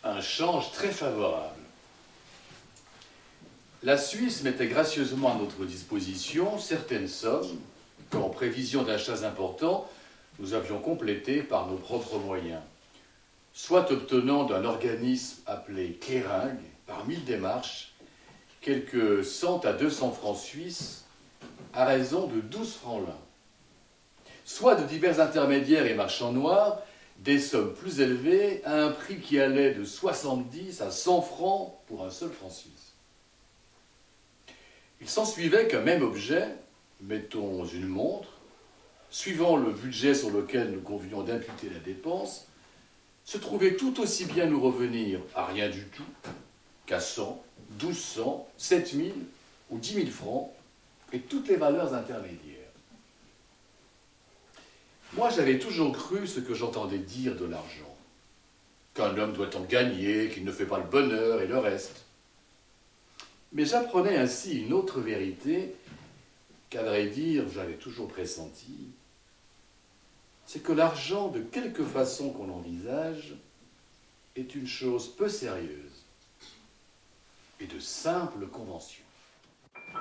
un change très favorable. La Suisse mettait gracieusement à notre disposition certaines sommes qu'en prévision d'achats importants, nous avions complétées par nos propres moyens, soit obtenant d'un organisme appelé Clearing, par 1000 démarches, quelques 100 à 200 francs suisses à raison de 12 francs l'un, soit de divers intermédiaires et marchands noirs, des sommes plus élevées à un prix qui allait de 70 à 100 francs pour un seul franc suisse. Il s'ensuivait qu'un même objet, mettons une montre, suivant le budget sur lequel nous convenions d'imputer la dépense, se trouvait tout aussi bien nous revenir à rien du tout qu'à 100, 1200, 7000 ou 10 000 francs, et toutes les valeurs intermédiaires. Moi, j'avais toujours cru ce que j'entendais dire de l'argent, qu'un homme doit en gagner, qu'il ne fait pas le bonheur et le reste. Mais j'apprenais ainsi une autre vérité qu'à vrai dire, j'avais toujours pressenti, c'est que l'argent, de quelque façon qu'on l'envisage, est une chose peu sérieuse et de simple convention.